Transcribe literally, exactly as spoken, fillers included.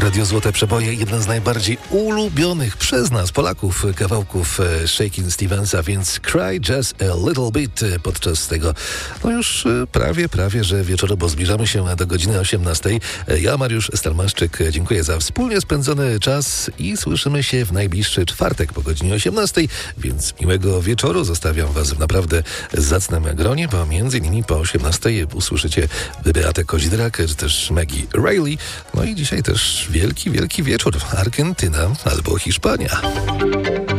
Radio Złote Przeboje, jeden z najbardziej ulubionych przez nas, Polaków, kawałków Shakin' Stevensa, więc Cry Just a Little Bit podczas tego, no już prawie, prawie, że wieczoru, bo zbliżamy się do godziny osiemnastej. Ja, Mariusz Stalmaszczyk, dziękuję za wspólnie spędzony czas i słyszymy się w najbliższy czwartek po godzinie osiemnastej, więc miłego wieczoru. Zostawiam Was w naprawdę zacnym gronie, bo między innymi po osiemnastej usłyszycie Beatę Kozidrak, czy też Maggie Reilly. No i dzisiaj też wielki, wielki wieczór. Argentyna albo Hiszpania.